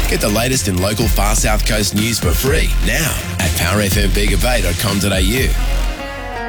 Get the latest in local Far South Coast news for free now at powerfmbigabay.com.au.